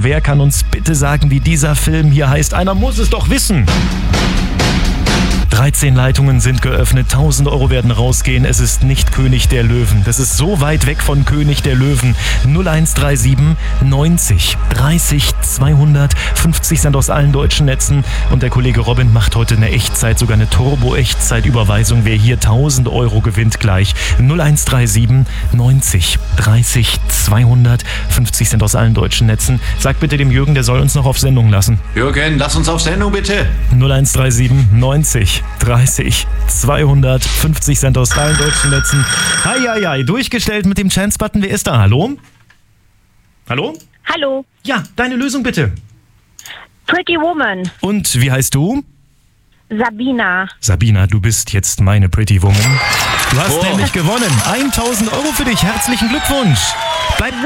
Wer kann uns bitte sagen, wie dieser Film hier heißt? Einer muss es doch wissen. 13 Leitungen sind geöffnet, 1.000 Euro werden rausgehen. Es ist nicht König der Löwen. Das ist so weit weg von König der Löwen. 0137 90 30 250 sind aus allen deutschen Netzen. Und der Kollege Robin macht heute eine Echtzeit, sogar eine Turbo-Echtzeit-Überweisung. Wer hier 1.000 Euro gewinnt gleich. 0137 90 30 250 sind aus allen deutschen Netzen. Sag bitte dem Jürgen, der soll uns noch auf Sendung lassen. Jürgen, lass uns auf Sendung bitte. 0137 90 30 250 Cent aus allen deutschen Netzen. Hi, durchgestellt mit dem Chance-Button. Wer ist da? Hallo? Hallo? Hallo. Ja, deine Lösung bitte. Pretty Woman. Und wie heißt du? Sabina. Sabina, du bist jetzt meine Pretty Woman. Du hast nämlich gewonnen. 1.000 Euro für dich. Herzlichen Glückwunsch. Bleib